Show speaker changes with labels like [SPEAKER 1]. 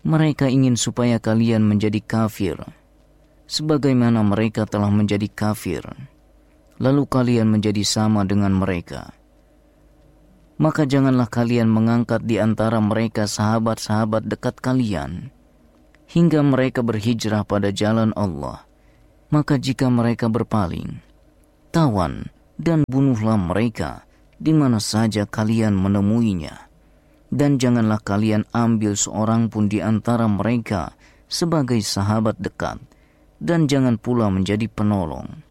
[SPEAKER 1] Mereka ingin supaya kalian menjadi kafir, sebagaimana mereka telah menjadi kafir, lalu kalian menjadi sama dengan mereka. Maka janganlah kalian mengangkat di antara mereka sahabat-sahabat dekat kalian, hingga mereka berhijrah pada jalan Allah. Maka jika mereka berpaling, tawan dan bunuhlah mereka di mana saja kalian menemuinya. Dan janganlah kalian ambil seorang pun di antara mereka sebagai sahabat dekat, dan jangan pula menjadi penolong.